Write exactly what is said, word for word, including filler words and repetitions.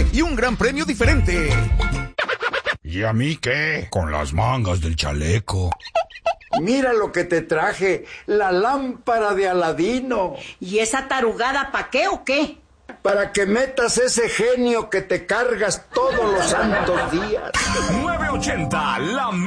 y un gran premio diferente. ¿Y a mí qué? Con las mangas del chaleco. Mira lo que te traje, la lámpara de Aladino. ¿Y esa tarugada pa' qué o qué? Para que metas ese genio que te cargas todos los santos días. nueve ochenta, la